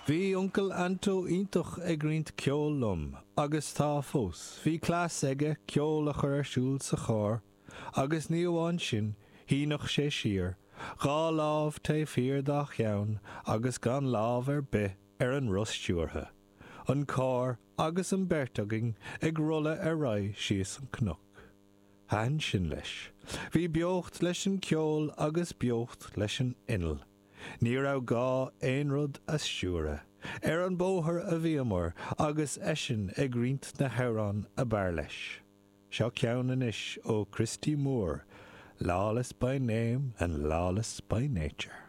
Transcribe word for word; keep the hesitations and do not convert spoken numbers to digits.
Bhí uncle Anto iontoch ag roinnt ceol lum, agus tá fós. Bhí clás aige ceol a chur siúil sa chóir, agus ní amháin sin, híonach sé siar. Gá lámh ta fíor dá cheann, agus gan lámh ar bith ar an rostúirthe. An cór agus an bertaging ag rulla ar raibh síos an cnoc. Thain sin leis. Bhí beocht leis an ceol agus beocht leis an inal. Ní raibh gá aon rud a siúra. Ar an bóthar a bhí amar agus eisin ag roinnt na hárán a bear leis. Seo ceann anois ó Christy Moore, Lawless by name and lawless by nature.